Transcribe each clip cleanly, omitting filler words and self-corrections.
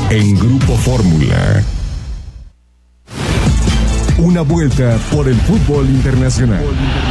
en Grupo Fórmula. Una vuelta por el fútbol internacional.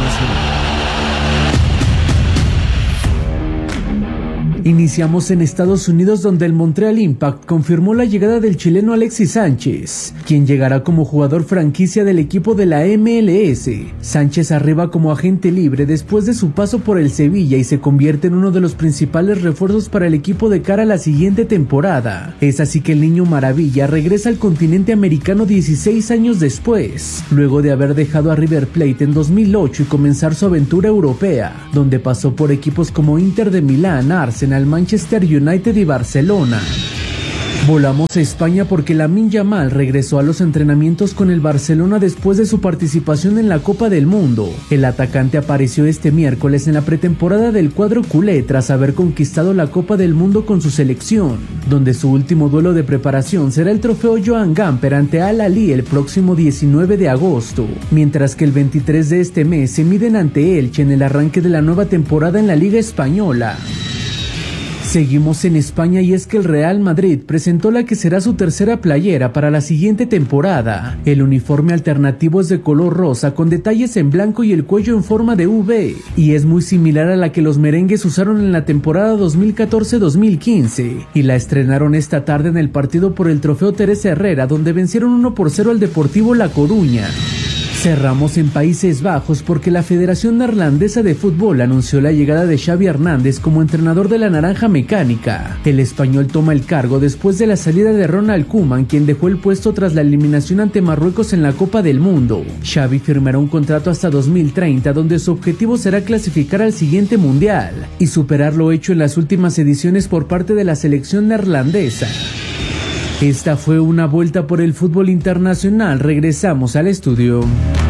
Iniciamos en Estados Unidos, donde el Montreal Impact confirmó la llegada del chileno Alexis Sánchez, quien llegará como jugador franquicia del equipo de la MLS. Sánchez arriba como agente libre después de su paso por el Sevilla y se convierte en uno de los principales refuerzos para el equipo de cara a la siguiente temporada. Es así que el niño maravilla regresa al continente americano 16 años después, luego de haber dejado a River Plate en 2008 y comenzar su aventura europea, donde pasó por equipos como Inter de Milán, Arsenal, Manchester United y Barcelona. Volamos a España porque Lamine Yamal regresó a los entrenamientos con el Barcelona después de su participación en la Copa del Mundo. El atacante apareció este miércoles en la pretemporada del cuadro culé tras haber conquistado la Copa del Mundo con su selección, donde su último duelo de preparación será el trofeo Joan Gamper ante Al Ahly el próximo 19 de agosto, mientras que el 23 de este mes se miden ante Elche en el arranque de la nueva temporada en la Liga Española. Seguimos en España y es que el Real Madrid presentó la que será su tercera playera para la siguiente temporada. El uniforme alternativo es de color rosa con detalles en blanco y el cuello en forma de V, y es muy similar a la que los merengues usaron en la temporada 2014-2015, y la estrenaron esta tarde en el partido por el trofeo Teresa Herrera, donde vencieron 1-0 al Deportivo La Coruña. Cerramos en Países Bajos porque la Federación Neerlandesa de Fútbol anunció la llegada de Xavi Hernández como entrenador de la Naranja Mecánica. El español toma el cargo después de la salida de Ronald Koeman, quien dejó el puesto tras la eliminación ante Marruecos en la Copa del Mundo. Xavi firmará un contrato hasta 2030, donde su objetivo será clasificar al siguiente mundial y superar lo hecho en las últimas ediciones por parte de la selección neerlandesa. Esta fue una vuelta por el fútbol internacional. Regresamos al estudio.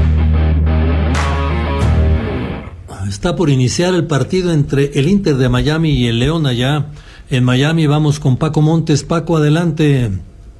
Está por iniciar el partido entre el Inter de Miami y el León allá en Miami. Vamos con Paco Montes. Paco, adelante.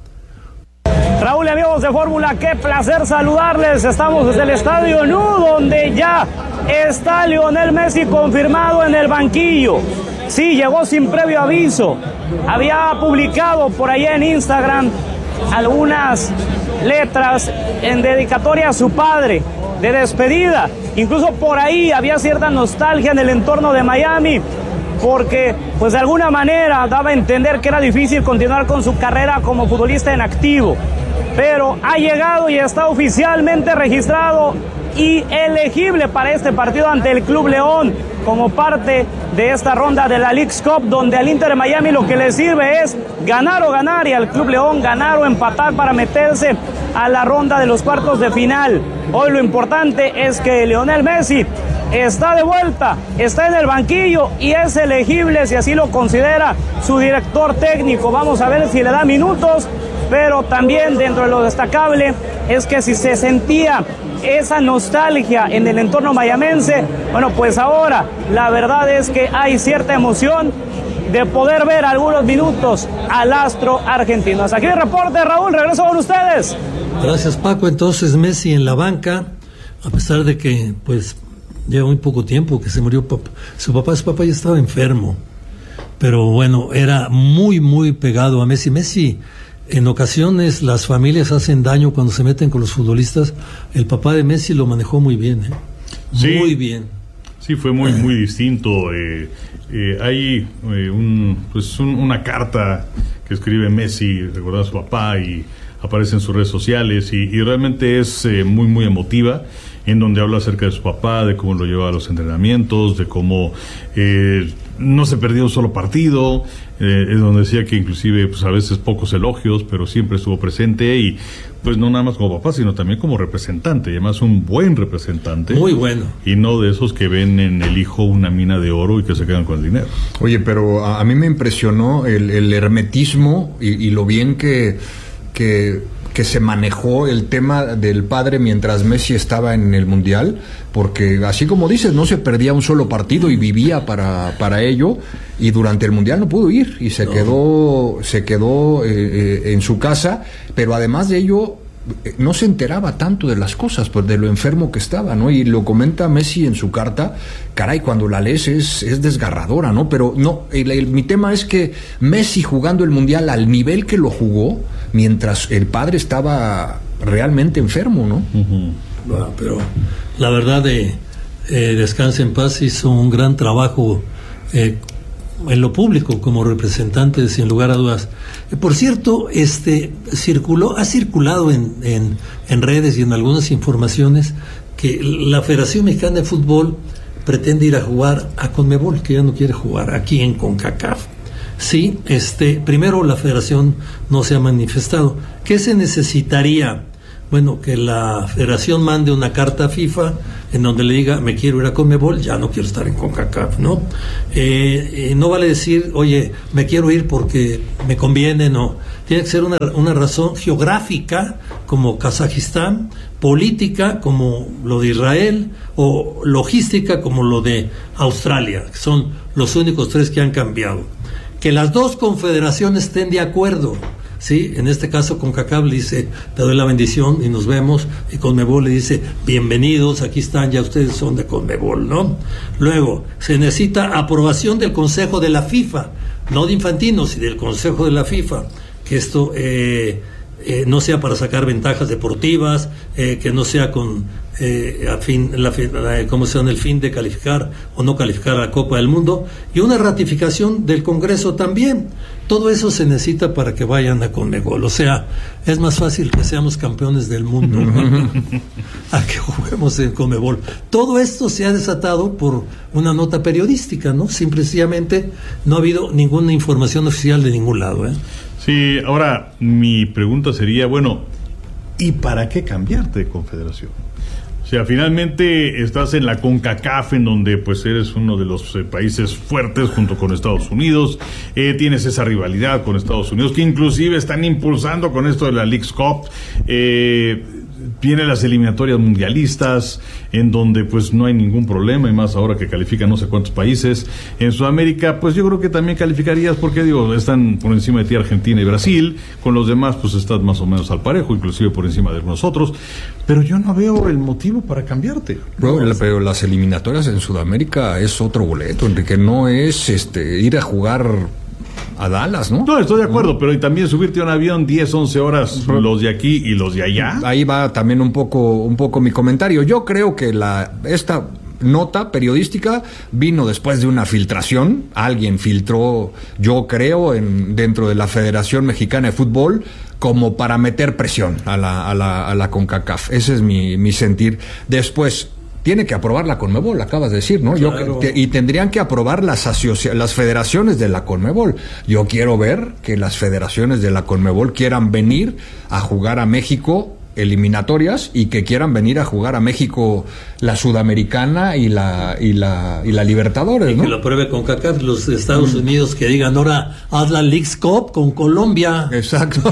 Raúl y amigos de Fórmula, qué placer saludarles. Estamos desde el Estadio Nou, donde ya está Lionel Messi confirmado en el banquillo. Sí, llegó sin previo aviso. Había publicado por ahí en Instagram algunas letras en dedicatoria a su padre, de despedida. Incluso por ahí había cierta nostalgia en el entorno de Miami, porque pues de alguna manera daba a entender que era difícil continuar con su carrera como futbolista en activo. Pero ha llegado y está oficialmente registrado y elegible para este partido ante el Club León, como parte de esta ronda de la Leagues Cup, donde al Inter de Miami lo que le sirve es ganar o ganar, y al Club León ganar o empatar para meterse a la ronda de los cuartos de final. Hoy lo importante es que Lionel Messi está de vuelta, está en el banquillo y es elegible si así lo considera su director técnico. Vamos a ver si le da minutos, pero también dentro de lo destacable es que si se sentía esa nostalgia en el entorno mayamense, bueno, pues ahora la verdad es que hay cierta emoción de poder ver algunos minutos al astro argentino. Hasta aquí el reporte, Raúl, regreso con ustedes. Gracias, Paco. Entonces Messi en la banca, a pesar de que pues lleva muy poco tiempo que se murió su papá ya estaba enfermo, pero bueno, era muy pegado a Messi. Messi, en ocasiones las familias hacen daño cuando se meten con los futbolistas. El papá de Messi lo manejó muy bien, Sí, muy bien. Sí, fue muy distinto. Hay una carta que escribe Messi recordando a su papá y aparece en sus redes sociales y realmente es muy emotiva, en donde habla acerca de su papá, de cómo lo llevaba a los entrenamientos, de cómo no se perdió un solo partido, es donde decía que inclusive pues a veces pocos elogios, pero siempre estuvo presente, y pues no nada más como papá, sino también como representante, y además un buen representante. Muy bueno. Y no de esos que ven en el hijo una mina de oro y que se quedan con el dinero. Oye, pero a mí me impresionó el hermetismo y lo bien que se manejó el tema del padre mientras Messi estaba en el Mundial, porque así como dices, no se perdía un solo partido y vivía para ello, y durante el Mundial no pudo ir y se quedó en su casa, pero además de ello no se enteraba tanto de las cosas, pues de lo enfermo que estaba, ¿no? Y lo comenta Messi en su carta, caray, cuando la lees es desgarradora, ¿no? Pero no, mi tema es que Messi jugando el Mundial al nivel que lo jugó, mientras el padre estaba realmente enfermo, ¿no? Bueno, pero la verdad Descanse en Paz hizo un gran trabajo en lo público como representante, sin lugar a dudas. Por cierto, ha circulado en redes y en algunas informaciones que la Federación Mexicana de Fútbol pretende ir a jugar a CONMEBOL, que ya no quiere jugar aquí en CONCACAF. Sí, primero la Federación no se ha manifestado. ¿Qué se necesitaría? Bueno, que la Federación mande una carta a FIFA en donde le diga, me quiero ir a CONMEBOL, ya no quiero estar en CONCACAF, ¿no? No vale decir, oye, me quiero ir porque me conviene, no. Tiene que ser una razón geográfica, como Kazajistán, política, como lo de Israel, o logística, como lo de Australia, que son los únicos 3 que han cambiado. Que las 2 confederaciones estén de acuerdo. Sí, en este caso CONCACAF le dice, te doy la bendición y nos vemos, y CONMEBOL le dice, bienvenidos, aquí están, ya ustedes son de CONMEBOL, ¿no? Luego, se necesita aprobación del Consejo de la FIFA, no de Infantino, sino del Consejo de la FIFA, que esto no sea para sacar ventajas deportivas, que no sea con el fin de calificar o no calificar a la Copa del Mundo, y una ratificación del Congreso también. Todo eso se necesita para que vayan a CONMEBOL. O sea, es más fácil que seamos campeones del mundo a que juguemos en CONMEBOL. Todo esto se ha desatado por una nota periodística, ¿no? Simplemente no ha habido ninguna información oficial de ningún lado, ¿eh? Sí, ahora mi pregunta sería, bueno, ¿y para qué cambiarte de confederación? O sea, finalmente estás en la CONCACAF, en donde pues eres uno de los países fuertes junto con Estados Unidos, tienes esa rivalidad con Estados Unidos, que inclusive están impulsando con esto de la Leagues Cup, vienen las eliminatorias mundialistas, en donde pues no hay ningún problema, y más ahora que califican no sé cuántos países. En Sudamérica, pues yo creo que también calificarías, porque digo, están por encima de ti Argentina y Brasil, con los demás pues estás más o menos al parejo, inclusive por encima de nosotros, pero yo no veo el motivo para cambiarte. Pero las eliminatorias en Sudamérica es otro boleto, Enrique, no es ir a jugar a Dallas, ¿no? No, estoy de acuerdo, pero y también subirte a un avión 10, 11 horas, los de aquí y los de allá. Ahí va también un poco mi comentario. Yo creo que esta nota periodística vino después de una filtración. Alguien filtró, yo creo, dentro de la Federación Mexicana de Fútbol, como para meter presión a la CONCACAF. Ese es mi sentir. Después, tiene que aprobar la CONMEBOL, acabas de decir, ¿no? Claro. Y tendrían que aprobar las federaciones de la CONMEBOL. Yo quiero ver que las federaciones de la CONMEBOL quieran venir a jugar a México eliminatorias, y que quieran venir a jugar a México la Sudamericana y la Libertadores, ¿no? Que lo apruebe CONCACAF, los Estados Unidos, que digan, ahora haz la Leagues Cup con Colombia. Exacto.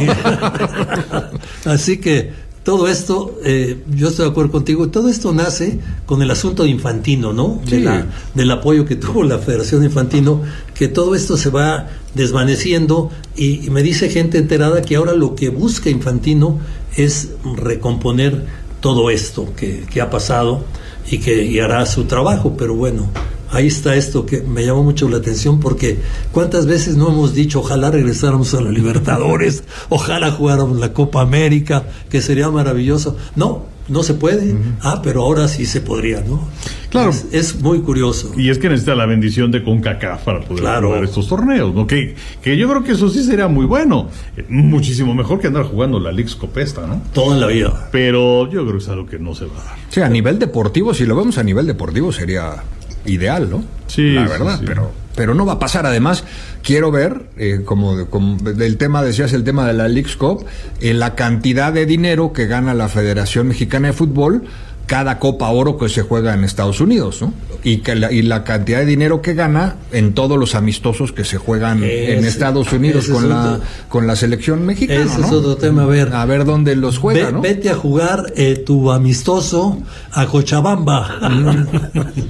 Así que todo esto, yo estoy de acuerdo contigo, todo esto nace con el asunto de Infantino, ¿no? Sí. Del apoyo que tuvo la Federación de Infantino, que todo esto se va desvaneciendo, y me dice gente enterada que ahora lo que busca Infantino es recomponer todo esto que ha pasado, y hará su trabajo. Pero bueno, ahí está esto que me llamó mucho la atención, porque cuántas veces no hemos dicho, ojalá regresáramos a la Libertadores, ojalá jugáramos la Copa América, que sería maravilloso. No se puede. Pero ahora sí se podría, ¿no? Claro. Es muy curioso. Y es que necesita la bendición de CONCACAF para poder jugar estos torneos, ¿no? Que yo creo que eso sí sería muy bueno. Muchísimo mejor que andar jugando la Leagues Cup esta, ¿no? Toda la vida. Pero yo creo que es algo que no se va a dar. Sí, a nivel deportivo, si lo vemos a nivel deportivo, sería ideal, ¿no? Sí, la verdad, sí. Pero no va a pasar. Además, quiero ver, como del tema, decías, el tema de la Leagues Cup, la cantidad de dinero que gana la Federación Mexicana de Fútbol cada Copa Oro que se juega en Estados Unidos, ¿no? Y la cantidad de dinero que gana en todos los amistosos que se juegan en Estados Unidos con la selección mexicana, ese, ¿no? es otro tema. A ver dónde los juega, ¿no? Vete a jugar tu amistoso a Cochabamba.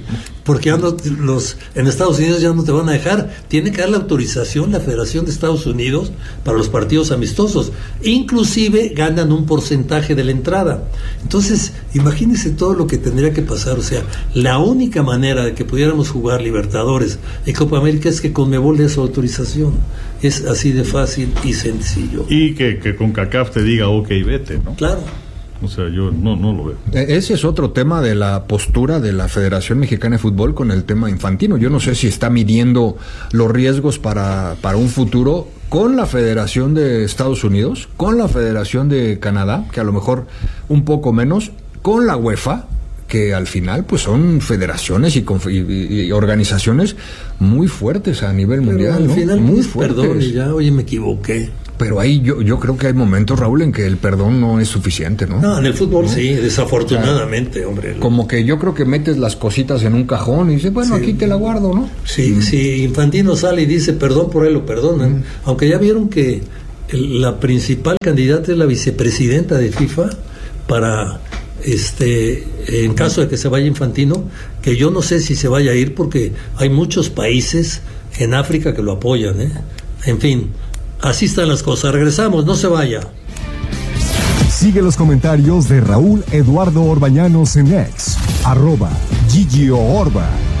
porque ya en Estados Unidos ya no te van a dejar. Tiene que dar la autorización la Federación de Estados Unidos para los partidos amistosos. Inclusive ganan un porcentaje de la entrada. Entonces, imagínense todo lo que tendría que pasar. O sea, la única manera de que pudiéramos jugar Libertadores y Copa América es que Conmebol dé su autorización. Es así de fácil y sencillo. Y que CONCACAF te diga, ok, vete, ¿no? Claro. O sea, yo no lo veo. Ese es otro tema de la postura de la Federación Mexicana de Fútbol con el tema infantino. Yo no sé si está midiendo los riesgos para un futuro con la Federación de Estados Unidos, con la Federación de Canadá, que a lo mejor un poco menos, con la UEFA, que al final pues son federaciones y organizaciones muy fuertes a nivel mundial, al ¿no? final, muy fuertes. Perdón, y ya, oye, me equivoqué. Pero ahí yo creo que hay momentos, Raúl, en que el perdón no es suficiente, ¿no? No, en el fútbol sí, desafortunadamente, hombre. Como que yo creo que metes las cositas en un cajón y dices, bueno, aquí te la guardo, ¿no? Sí, si Infantino sale y dice perdón por él, lo perdonan. Aunque ya vieron que la principal candidata es la vicepresidenta de FIFA para, en caso de que se vaya Infantino, que yo no sé si se vaya a ir porque hay muchos países en África que lo apoyan, ¿eh? En fin. Así están las cosas. Regresamos, no se vaya. Sigue los comentarios de Raúl Eduardo Orbañanos en X, @GigioOrba.